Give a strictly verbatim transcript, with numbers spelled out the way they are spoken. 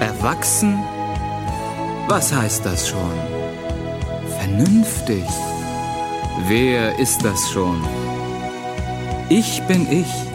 Erwachsen? Was heißt das schon? Vernünftig? Wer ist das schon? Ich bin ich.